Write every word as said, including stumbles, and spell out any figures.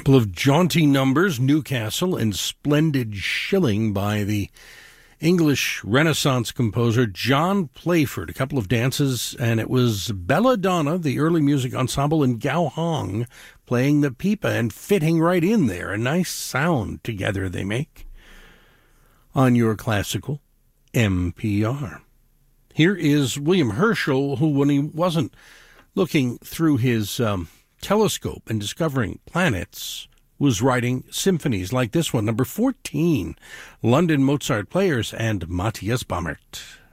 couple of jaunty numbers, Newcastle and Splendid Shilling by the English Renaissance composer John Playford. A couple of dances, and it was Belladonna, the early music ensemble, and Gao Hong playing the pipa and fitting right in there. A nice sound together they make on your classical N P R. Here is William Herschel, who, when he wasn't looking through his um, telescope and discovering planets, was writing symphonies like this one, number fourteen, London Mozart Players and Matthias Bammert.